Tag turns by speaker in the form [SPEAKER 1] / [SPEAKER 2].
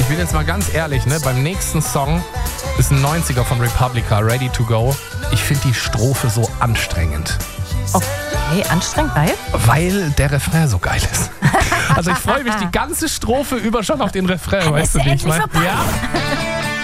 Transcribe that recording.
[SPEAKER 1] Ich bin jetzt mal ganz ehrlich, ne? Beim nächsten Song ist ein 90er von Republica, Ready to Go. Ich finde die Strophe so anstrengend.
[SPEAKER 2] Okay, anstrengend, weil?
[SPEAKER 1] Weil der Refrain so geil ist. Also ich freue mich die ganze Strophe über schon auf den Refrain, weißt du, wie ich meine? Ja.